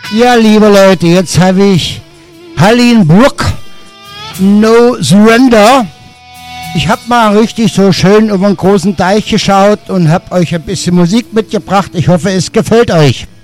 Ja, liebe Leute, jetzt habe ich Harleen Brook, No Surrender. Ich habe mal richtig so schön über einen großen Teich geschaut und habe euch ein bisschen Musik mitgebracht. Ich hoffe, es gefällt euch.